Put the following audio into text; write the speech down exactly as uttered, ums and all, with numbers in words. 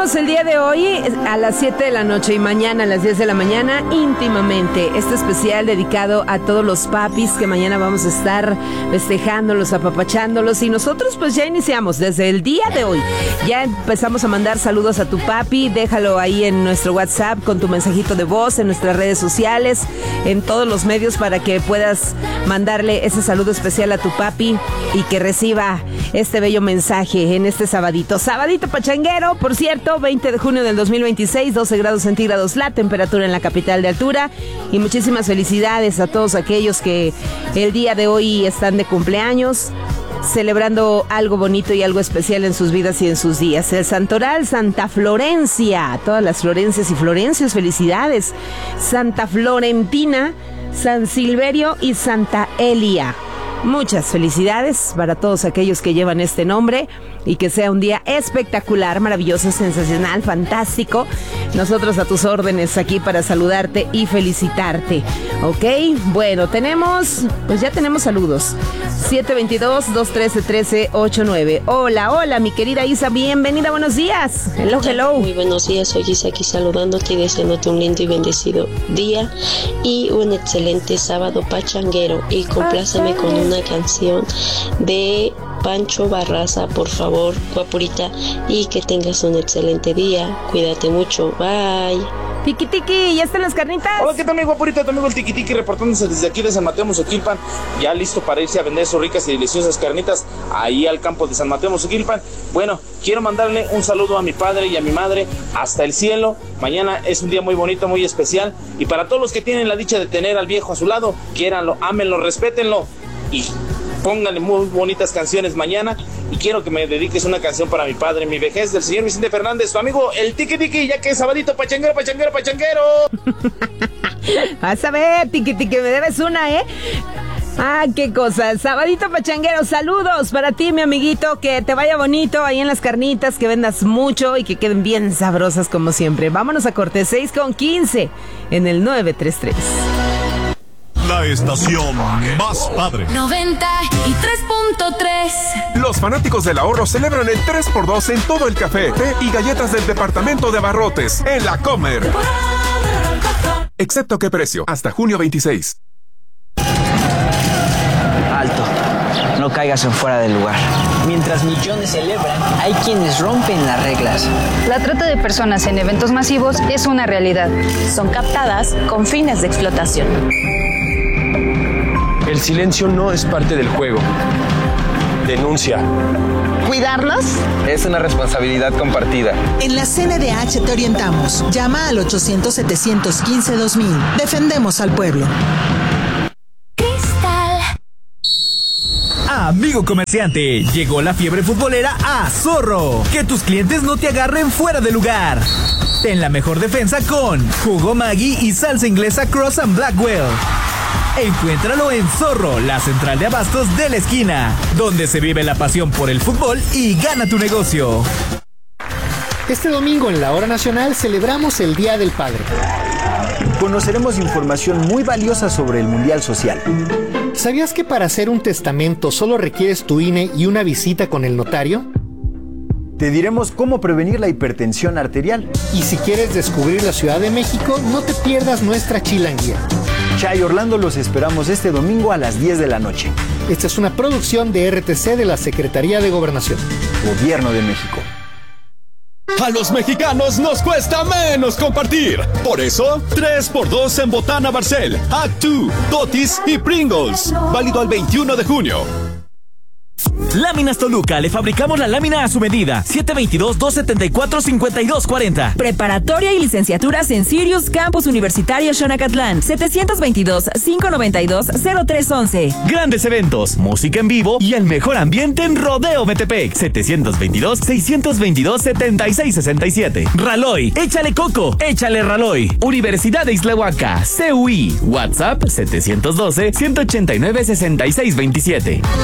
tenemos el día de hoy a las siete de la noche y mañana a las diez de la mañana, íntimamente. Este especial dedicado a todos los papis que mañana vamos a estar festejándolos, apapachándolos. Y nosotros pues ya iniciamos desde el día de hoy. Ya empezamos a mandar saludos a tu papi. Déjalo ahí en nuestro WhatsApp con tu mensajito de voz, en nuestras redes sociales, en todos los medios para que puedas mandarle ese saludo especial a tu papi y que reciba este bello mensaje en este sabadito. Sabadito pachanguero, por cierto, veinte de junio del dos mil veintiséis, doce grados centígrados la temperatura en la capital de altura. Y muchísimas felicidades a todos aquellos que el día de hoy están de cumpleaños, celebrando algo bonito y algo especial en sus vidas y en sus días. El Santoral Santa Florencia, todas las Florencias y Florencios, felicidades. Santa Florentina, San Silverio y Santa Elia. Muchas felicidades para todos aquellos que llevan este nombre y que sea un día espectacular, maravilloso, sensacional, fantástico. Nosotros a tus órdenes aquí para saludarte y felicitarte, ¿ok? Bueno, tenemos, pues ya tenemos saludos. siete dos dos, dos uno tres, uno tres ocho nueve. Hola, hola, mi querida Isa, bienvenida, buenos días. Hello, hello. Muy buenos días, soy Isa aquí saludándote y deseándote un lindo y bendecido día y un excelente sábado pachanguero. Y compláceme con una canción de Pancho Barraza, por favor, guapurita, y que tengas un excelente día. Cuídate mucho, bye. Tiki Tiki, ¿ya están las carnitas? Hola, ¿qué tal, mi guapurita? Tu amigo el Tiki Tiki reportándose desde aquí de San Mateo Mozoquilpan, ya listo para irse a vender sus ricas y deliciosas carnitas ahí al campo de San Mateo Mozoquilpan. Bueno, quiero mandarle un saludo a mi padre y a mi madre hasta el cielo. Mañana es un día muy bonito, muy especial, y para todos los que tienen la dicha de tener al viejo a su lado, quiéranlo, ámenlo, respétenlo y pónganle muy bonitas canciones mañana. Y quiero que me dediques una canción para mi padre, mi vejez, del señor Vicente Fernández, tu amigo el Tiki Tiki, ya que es sabadito pachanguero, pachanguero, pachanguero. Vas a ver, Tiki Tiki, me debes una, ¿eh? Ah, qué cosa, sabadito pachanguero, saludos para ti, mi amiguito, que te vaya bonito ahí en las carnitas, que vendas mucho y que queden bien sabrosas como siempre. Vámonos a corte, seis con quince en el nueve tres tres. La estación más padre. noventa y tres punto tres. Los fanáticos del ahorro celebran el tres por dos en todo el café, té y galletas del departamento de abarrotes en La Comer. Excepto qué precio, hasta junio veintiséis. Alto, no caigas en fuera del lugar. Mientras millones celebran, hay quienes rompen las reglas. La trata de personas en eventos masivos es una realidad. Son captadas con fines de explotación. El silencio no es parte del juego. Denuncia. ¿Cuidarlos? Es una responsabilidad compartida. En la C N D H te orientamos. Llama al ochocientos, setecientos quince, dos mil. Defendemos al pueblo. Amigo comerciante, llegó la fiebre futbolera a Zorro. Que tus clientes no te agarren fuera de lugar. Ten la mejor defensa con jugo Maggi y salsa inglesa Cross and Blackwell. Encuéntralo en Zorro, la central de abastos de la esquina, donde se vive la pasión por el fútbol y gana tu negocio. Este domingo en la Hora Nacional celebramos el Día del Padre. Conoceremos información muy valiosa sobre el Mundial Social. ¿Sabías que para hacer un testamento solo requieres tu I N E y una visita con el notario? Te diremos cómo prevenir la hipertensión arterial. Y si quieres descubrir la Ciudad de México, no te pierdas nuestra chilanguía. Chay Orlando, los esperamos este domingo a las diez de la noche. Esta es una producción de R T C de la Secretaría de Gobernación. Gobierno de México. A los mexicanos nos cuesta menos compartir. Por eso, tres por dos en Botana Barcel, Act dos, Totis y Pringles. Válido al veintiuno de junio. Láminas Toluca, le fabricamos la lámina a su medida. siete dos dos, dos siete cuatro, cinco dos cuatro cero. Preparatoria y licenciaturas en Sirius Campus Universitario Xonacatlán. setecientos veintidós, quinientos noventa y dos, cero tres once. Grandes eventos, música en vivo y el mejor ambiente en Rodeo Metepec. setecientos veintidós, seiscientos veintidós, setenta y seis sesenta y siete. Raloy, échale coco, échale Raloy. Universidad de Islahuaca, C U I. WhatsApp setecientos doce, ciento ochenta y nueve, sesenta y seis veintisiete.